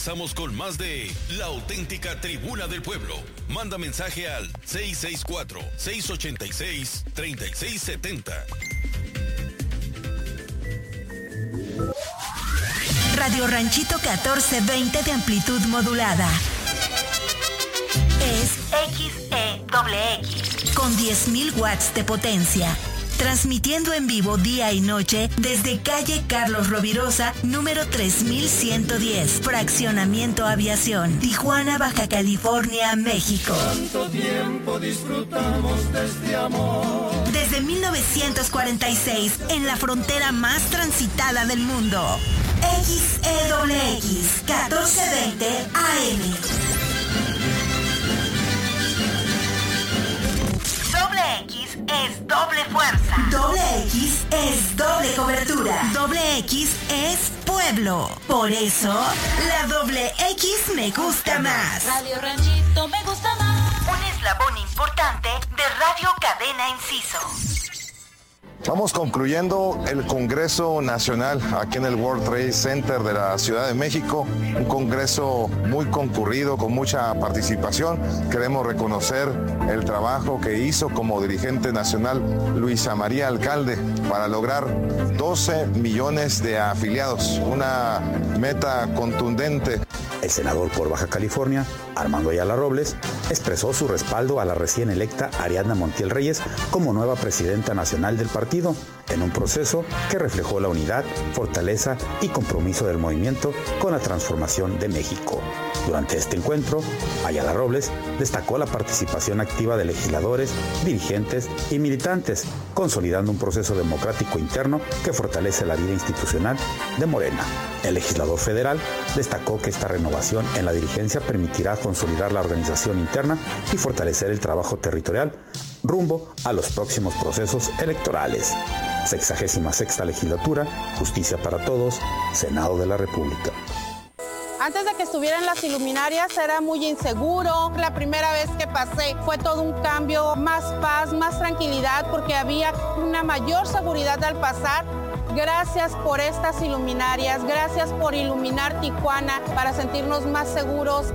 regresamos con más de La Auténtica Tribuna del Pueblo. Manda mensaje al 664-686-3670. Radio Ranchito 1420 de amplitud modulada. Es XEXX con 10.000 watts de potencia. Transmitiendo en vivo día y noche desde calle Carlos Rovirosa, número 3110, Fraccionamiento Aviación, Tijuana, Baja California, México. ¿Cuánto tiempo disfrutamos de este amor? Desde 1946, en la frontera más transitada del mundo. XEXX 1420 AM. Doble X es doble fuerza. Doble X es doble cobertura. Doble X es pueblo. Por eso, la doble X me gusta más. Radio Ranchito me gusta más. Un eslabón importante de Radio Cadena Enciso. Estamos concluyendo el Congreso Nacional aquí en el World Trade Center de la Ciudad de México, un congreso muy concurrido, con mucha participación. Queremos reconocer el trabajo que hizo como dirigente nacional Luisa María Alcalde para lograr 12 millones de afiliados, una meta contundente. El senador por Baja California, Armando Ayala Robles, expresó su respaldo a la recién electa Ariadna Montiel Reyes como nueva presidenta nacional del partido, en un proceso que reflejó la unidad, fortaleza y compromiso del movimiento con la transformación de México. Durante este encuentro, Ayala Robles destacó la participación activa de legisladores, dirigentes y militantes, consolidando un proceso democrático interno que fortalece la vida institucional de Morena. El legislador federal destacó que esta renovación en la dirigencia permitirá consolidar la organización interna y fortalecer el trabajo territorial rumbo a los próximos procesos electorales. 66ª legislatura, Justicia para Todos, Senado de la República. Antes de que estuvieran las iluminarias era muy inseguro. La primera vez que pasé fue todo un cambio, más paz, más tranquilidad, porque había una mayor seguridad al pasar. Gracias por estas iluminarias, gracias por iluminar Tijuana para sentirnos más seguros.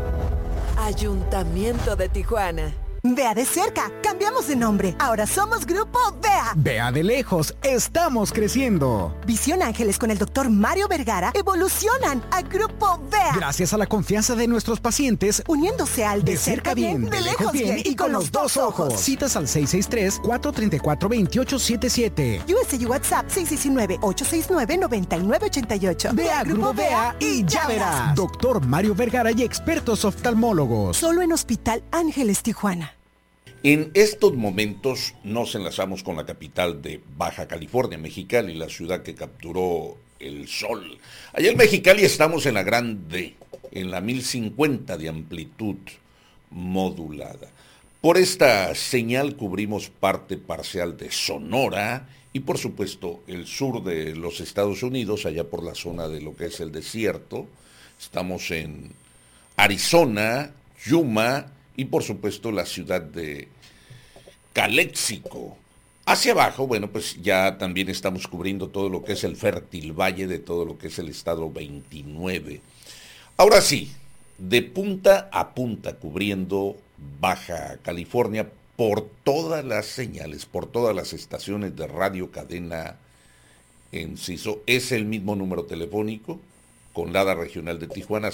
Ayuntamiento de Tijuana. Vea de cerca, cambiamos de nombre. Ahora somos Grupo Vea. Vea de lejos, estamos creciendo. Visión Ángeles con el doctor Mario Vergara evolucionan a Grupo Vea. Gracias a la confianza de nuestros pacientes, uniéndose al de cerca bien, de lejos bien y con los dos ojos. Citas al 663-434-2877. USA y WhatsApp 619-869-9988. Vea Grupo Vea y ya verás. Doctor Mario Vergara y expertos oftalmólogos. Solo en Hospital Ángeles Tijuana. En estos momentos nos enlazamos con la capital de Baja California, Mexicali, la ciudad que capturó el sol. Allá en Mexicali estamos en la Grande, en la 1050 de amplitud modulada. Por esta señal cubrimos parte parcial de Sonora y por supuesto el sur de los Estados Unidos, allá por la zona de lo que es el desierto. Estamos en Arizona, Yuma y por supuesto la ciudad de Calexico. Hacia abajo, bueno, pues ya también estamos cubriendo todo lo que es el fértil valle de todo lo que es el estado 29. Ahora sí, de punta a punta cubriendo Baja California por todas las señales, por todas las estaciones de Radio Cadena Enciso. Es el mismo número telefónico con la regional de Tijuana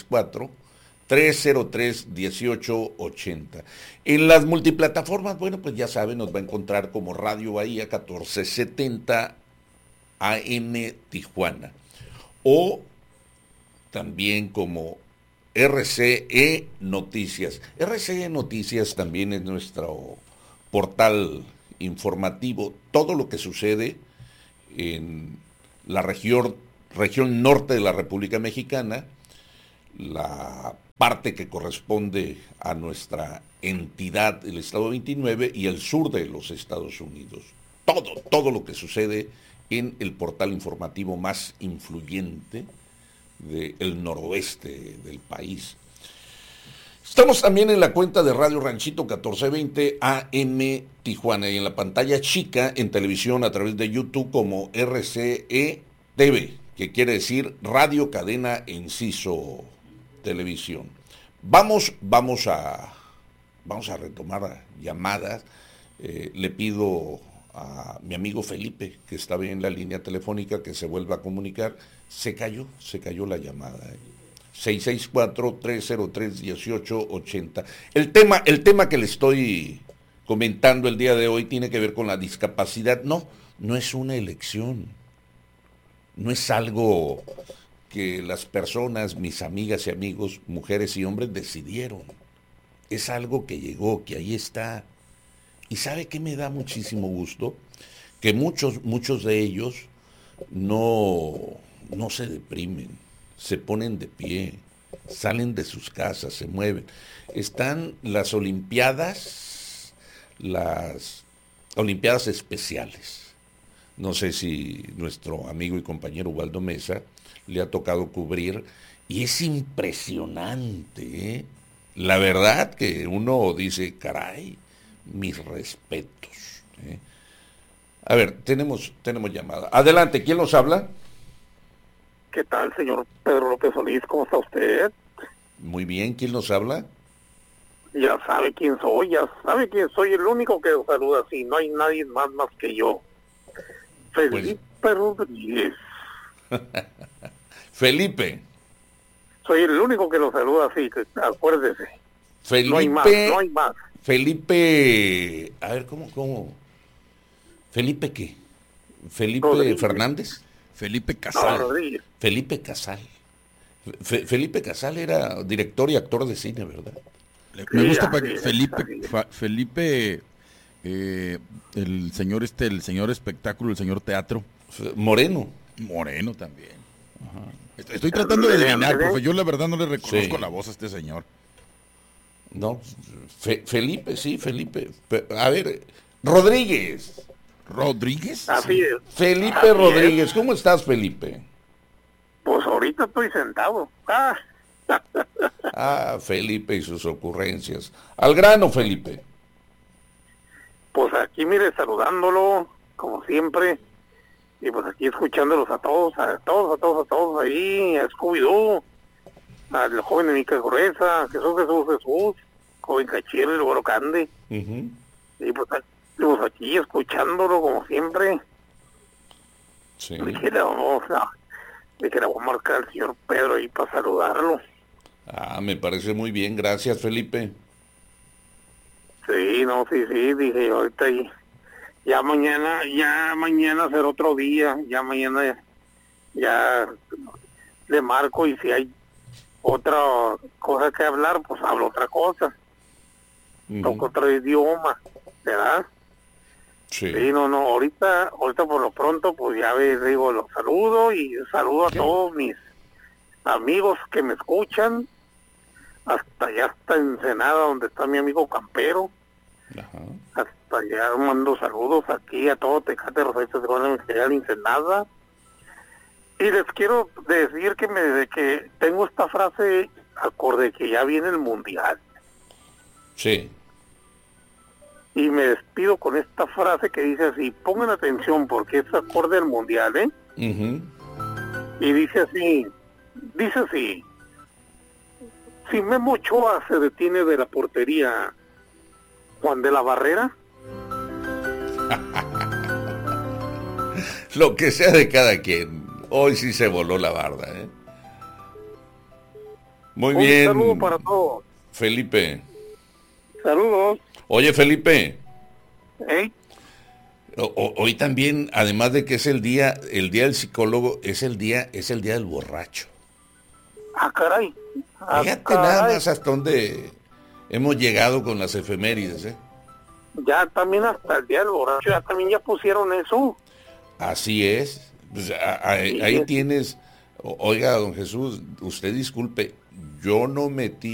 664-303-1880. En las multiplataformas, bueno, pues ya saben, nos va a encontrar como Radio Bahía 1470 AM Tijuana o también como RCE Noticias. RCE Noticias también es nuestro portal informativo. Todo lo que sucede en la región norte de la República Mexicana, la parte que corresponde a nuestra entidad, el Estado 29, y el sur de los Estados Unidos. Todo lo que sucede en el portal informativo más influyente del noroeste del país. Estamos también en la cuenta de Radio Ranchito 1420 AM Tijuana y en la pantalla chica en televisión a través de YouTube como RCE TV, que quiere decir Radio Cadena Enciso televisión. Vamos a retomar llamadas. Le pido a mi amigo Felipe, que estaba en la línea telefónica, que se vuelva a comunicar. Se cayó la llamada. 664-303-1880. El tema que le estoy comentando el día de hoy tiene que ver con la discapacidad. No es una elección. No es algo que las personas, mis amigas y amigos, mujeres y hombres, decidieron. Es algo que llegó, que ahí está. ¿Y sabe qué me da muchísimo gusto? Que muchos de ellos no se deprimen, se ponen de pie, salen de sus casas, se mueven. Están las Olimpiadas especiales. No sé si nuestro amigo y compañero Waldo Mesa le ha tocado cubrir, y es impresionante, ¿eh? La verdad que uno dice, caray, mis respetos, ¿eh? A ver, tenemos llamada. Adelante, ¿quién nos habla? ¿Qué tal, señor Pedro López Solís? ¿Cómo está usted? Muy bien, ¿quién nos habla? Ya sabe quién soy, el único que lo saluda así, no hay nadie más que yo. Felipe Rodríguez. Felipe. Soy el único que lo saluda así, acuérdese. Felipe, no hay más. Felipe, a ver, ¿cómo? ¿Felipe qué? ¿Felipe Rodríguez Fernández? Felipe Casal. No, Felipe Casal. Felipe Casal era director y actor de cine, ¿verdad? Me gusta para que Felipe, el señor espectáculo, el señor teatro. Moreno también. Ajá. Estoy tratando de adivinar, porque yo la verdad no le reconozco la voz a este señor. No, Felipe. A ver, Rodríguez. ¿Rodríguez? Así es. Felipe Rodríguez, ¿cómo estás, Felipe? Pues ahorita estoy sentado. Felipe y sus ocurrencias. Al grano, Felipe. Pues aquí, mire, saludándolo, como siempre, y pues aquí escuchándolos a todos ahí, a Scooby-Doo, al joven de Mica Gruesa, a Jesús, joven Cachiero y Lugaro Cande. Y pues aquí escuchándolo como siempre. Sí. Dije, le vamos a marcar al señor Pedro ahí para saludarlo. Me parece muy bien, gracias, Felipe. Sí, dije ahorita ahí. Ya mañana será otro día, ya mañana ya le marco, y si hay otra cosa que hablar, pues hablo otra cosa. Toco otro idioma, ¿verdad? Sí. Sí, ahorita por lo pronto, pues ya digo, los saludo y saludo a todos mis amigos que me escuchan, hasta allá, hasta Ensenada, donde está mi amigo Campero. Ajá. Hasta allá mando saludos aquí a todo Tecate, Rosarios de Guadalupe, Ensenada. Y les quiero decir que desde que tengo esta frase, acorde que ya viene el Mundial. Sí. Y me despido con esta frase que dice así, pongan atención porque es acorde al Mundial, ¿eh? Y dice así, si Memo Ochoa se detiene de la portería, Juan de la Barrera. Lo que sea de cada quien. Hoy sí se voló la barda, ¿eh? Muy bien. Un saludo para todos. Felipe. Saludos. Oye, Felipe. ¿Eh? Hoy también, además de que es el día del psicólogo, es el día del borracho. Caray. Fíjate nada más hasta dónde hemos llegado con las efemérides, ¿eh? Ya también hasta el día del borracho, ya pusieron eso. Así es. Pues, ahí tienes. Oiga, don Jesús, usted disculpe, yo no metí